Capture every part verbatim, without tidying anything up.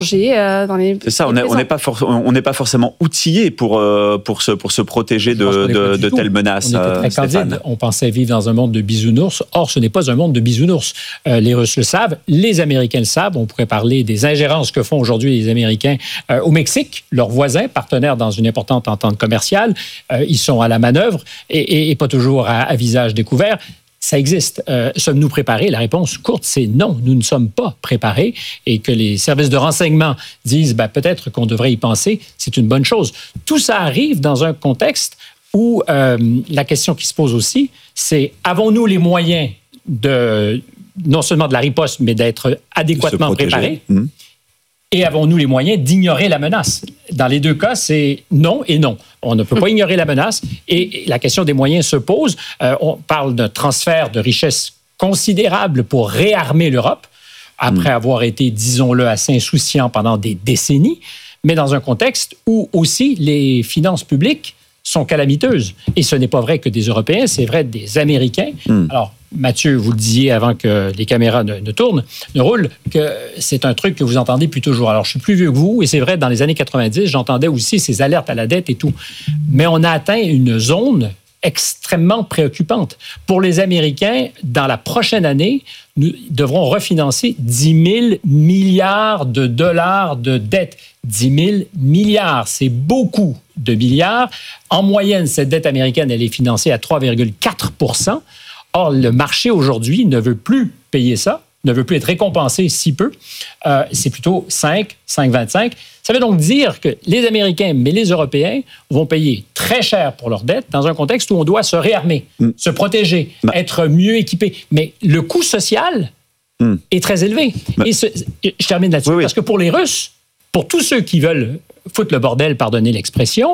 Euh, dans les, c'est ça, on n'est pas, for- on n'est pas forcément outillé pour, euh, pour, se, pour se protéger de, de, de telles menaces. On était très candide. On pensait vivre dans un monde de bisounours. Or, ce n'est pas un monde de bisounours. Euh, les Russes le savent, les Américains le savent. On pourrait parler des ingérences que font aujourd'hui les Américains euh, au Mexique, leurs voisins, partenaires dans une importante entente commerciale. Euh, ils sont à la manœuvre et, et, et pas toujours à, à visage découvert. Ça existe. Euh, sommes-nous préparés? La réponse courte, c'est non. Nous ne sommes pas préparés. Et que les services de renseignement disent ben, peut-être qu'on devrait y penser, c'est une bonne chose. Tout ça arrive dans un contexte où euh, la question qui se pose aussi, c'est avons-nous les moyens de non seulement de la riposte, mais d'être adéquatement préparés? Mmh. Et avons-nous les moyens d'ignorer la menace? Dans les deux cas, c'est non et non. On ne peut pas ignorer la menace et la question des moyens se pose. Euh, on parle d'un transfert de richesses considérable pour réarmer l'Europe, après mmh. avoir été, disons-le, assez insouciant pendant des décennies, mais dans un contexte où aussi les finances publiques sont calamiteuses. Et ce n'est pas vrai que des Européens, c'est vrai des Américains. Mmh. Alors, Mathieu, vous le disiez avant que les caméras ne, ne tournent, ne roulent, que c'est un truc que vous entendez depuis toujours. Alors, je suis plus vieux que vous, et c'est vrai, dans les années quatre-vingt-dix, j'entendais aussi ces alertes à la dette et tout. Mais on a atteint une zone extrêmement préoccupante. Pour les Américains, dans la prochaine année, nous devrons refinancer dix mille milliards de dollars de dette. dix mille milliards, c'est beaucoup de milliards. En moyenne, cette dette américaine, elle est financée à trois virgule quatre pour cent. Or, le marché aujourd'hui ne veut plus payer ça, ne veut plus être récompensé si peu. Euh, c'est plutôt cinq, cinq virgule vingt-cinq. Ça veut donc dire que les Américains, mais les Européens, vont payer très cher pour leurs dettes dans un contexte où on doit se réarmer, mmh. se protéger, bah. être mieux équipé. Mais le coût social mmh. est très élevé. Bah. Et ce, je termine là-dessus, oui, oui. parce que pour les Russes, pour tous ceux qui veulent foutre le bordel, pardonnez l'expression,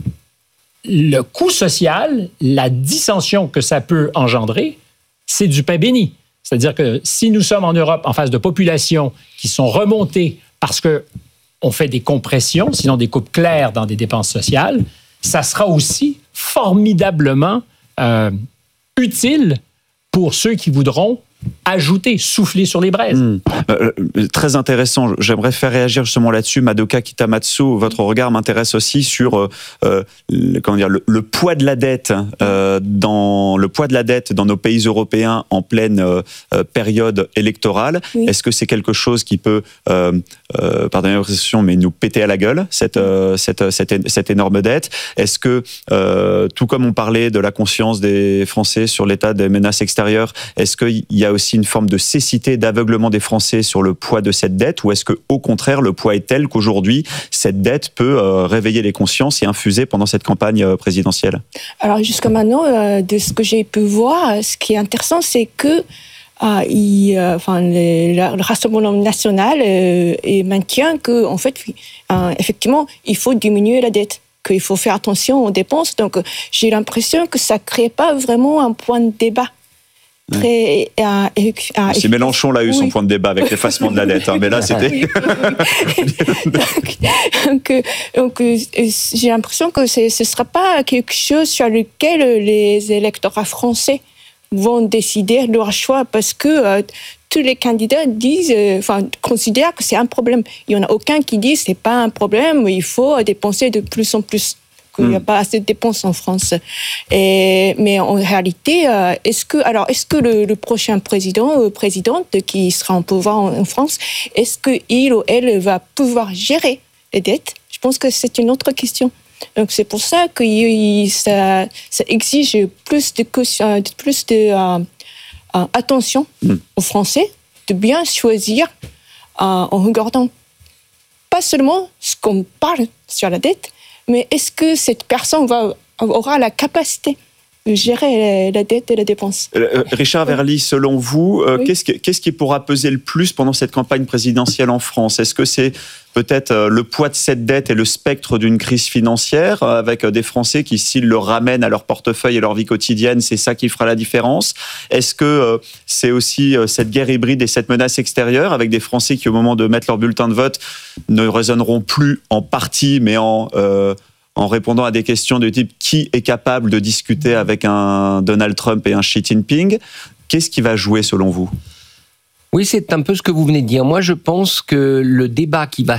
le coût social, la dissension que ça peut engendrer, c'est du pain béni. C'est-à-dire que si nous sommes en Europe en face de populations qui sont remontées parce qu'on fait des compressions, sinon des coupes claires dans des dépenses sociales, ça sera aussi formidablement euh, utile pour ceux qui voudront ajouter, souffler sur les braises. Mmh. Euh, très intéressant. J'aimerais faire réagir justement là-dessus. Madoka Kitamatsu, votre regard m'intéresse aussi sur euh, euh, le, comment dire, le, le poids de la dette euh, dans le poids de la dette dans nos pays européens en pleine euh, période électorale. Oui. Est-ce que c'est quelque chose qui peut, euh, euh, pardonnez l'expression, mais nous péter à la gueule cette euh, cette, cette cette énorme dette? Est-ce que euh, tout comme on parlait de la conscience des Français sur l'état des menaces extérieures, est-ce qu'il y a aussi une forme de cécité, d'aveuglement des Français sur le poids de cette dette, ou est-ce que, au contraire, le poids est tel qu'aujourd'hui, cette dette peut euh, réveiller les consciences et infuser pendant cette campagne euh, présidentielle? Alors, jusqu'à maintenant, euh, de ce que j'ai pu voir, ce qui est intéressant, c'est que euh, il, euh, enfin, le, le Rassemblement national euh, maintient que, en fait, euh, effectivement, il faut diminuer la dette, qu'il faut faire attention aux dépenses. Donc, j'ai l'impression que ça ne crée pas vraiment un point de débat. Très, euh, euh, euh, c'est Mélenchon là a eu oui. son point de débat avec l'effacement de la dette, hein, mais là c'était. Oui, oui, oui. donc, donc, donc euh, j'ai l'impression que ce ne sera pas quelque chose sur lequel les électeurs français vont décider leur choix, parce que euh, tous les candidats disent, euh, enfin, considèrent que c'est un problème. Il n'y en a aucun qui dit que ce n'est pas un problème, il faut dépenser de plus en plus. Qu'il n'y a pas assez de dépenses en France. Et, mais en réalité, euh, est-ce que, alors, est-ce que le, le prochain président ou présidente qui sera en pouvoir en, en France, est-ce qu'il ou elle va pouvoir gérer les dettes? Je pense que c'est une autre question. Donc, c'est pour ça que il, ça, ça exige plus de, plus de euh, euh, attention mmh. aux Français, de bien choisir euh, en regardant pas seulement ce qu'on parle sur la dette, mais est-ce que cette personne va, aura la capacité de gérer la dette et la dépense? euh, Richard Verly, selon vous, euh, oui. qu'est-ce, qui, qu'est-ce qui pourra peser le plus pendant cette campagne présidentielle en France? Est-ce que c'est peut-être euh, le poids de cette dette et le spectre d'une crise financière, euh, avec euh, des Français qui, s'ils le ramènent à leur portefeuille et leur vie quotidienne, c'est ça qui fera la différence? Est-ce que euh, c'est aussi euh, cette guerre hybride et cette menace extérieure, avec des Français qui, au moment de mettre leur bulletin de vote, ne raisonneront plus en parti, mais en... Euh, en répondant à des questions de type qui est capable de discuter avec un Donald Trump et un Xi Jinping? Qu'est-ce qui va jouer selon vous? Oui, c'est un peu ce que vous venez de dire. Moi, je pense que le débat qui va